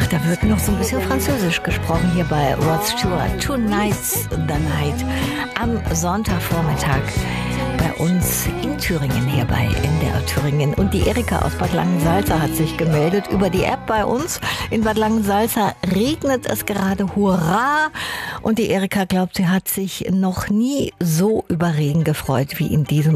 da wird noch so ein bisschen Französisch gesprochen hier bei Rod Stewart. Tonight's the Night. Am Sonntagvormittag bei uns in Thüringen, hier bei NDR Thüringen. Und die Erika aus Bad Langensalza hat sich gemeldet über die App bei uns. In Bad Langensalza regnet es gerade, hurra! Und die Erika glaubt, sie hat sich noch nie so über Regen gefreut wie in diesem